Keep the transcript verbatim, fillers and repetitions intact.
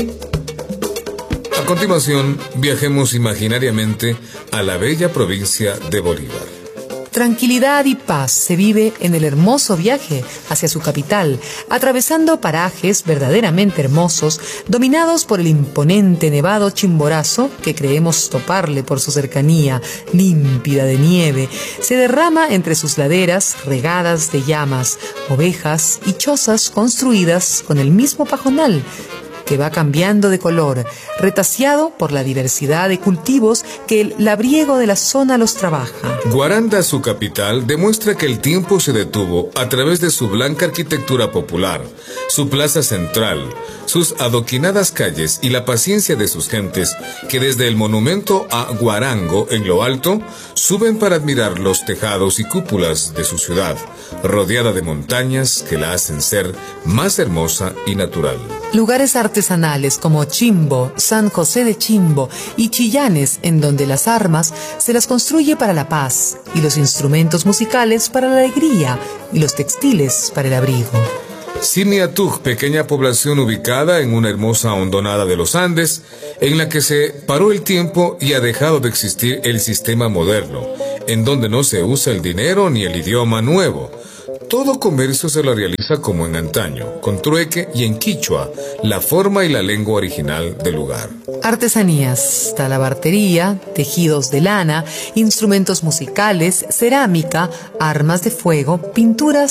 A continuación, viajemos imaginariamente a la bella provincia de Bolívar. Tranquilidad y paz se vive en el hermoso viaje hacia su capital, atravesando parajes verdaderamente hermosos, dominados por el imponente nevado Chimborazo, que creemos toparle por su cercanía, límpida de nieve, se derrama entre sus laderas regadas de llamas, ovejas y chozas construidas con el mismo pajonal, que va cambiando de color, retaseado por la diversidad de cultivos que el labriego de la zona los trabaja. Guaranda, su capital, demuestra que el tiempo se detuvo a través de su blanca arquitectura popular, su plaza central, sus adoquinadas calles y la paciencia de sus gentes, que desde el monumento a Guarango, en lo alto, suben para admirar los tejados y cúpulas de su ciudad, rodeada de montañas que la hacen ser más hermosa y natural. Lugares artesanales como Chimbo, San José de Chimbo y Chillanes, en donde las armas se las construye para la paz y los instrumentos musicales para la alegría y los textiles para el abrigo. Simiatug, pequeña población ubicada en una hermosa hondonada de los Andes, en la que se paró el tiempo y ha dejado de existir el sistema moderno, en donde no se usa el dinero ni el idioma nuevo. Todo comercio se lo realiza como en antaño, con trueque y en quichua, la forma y la lengua original del lugar. Artesanías, talabartería, tejidos de lana, instrumentos musicales, cerámica, armas de fuego, pinturas